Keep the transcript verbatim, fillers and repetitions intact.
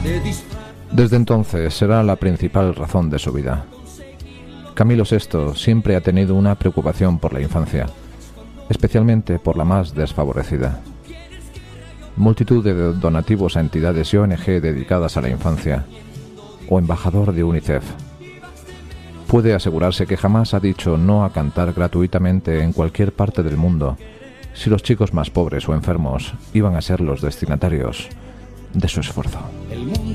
Desde entonces será la principal razón de su vida. Camilo sexto siempre ha tenido una preocupación por la infancia, especialmente por la más desfavorecida. Multitud de donativos a entidades y O N G dedicadas a la infancia, o embajador de UNICEF. Puede asegurarse que jamás ha dicho no a cantar gratuitamente en cualquier parte del mundo si los chicos más pobres o enfermos iban a ser los destinatarios de su esfuerzo.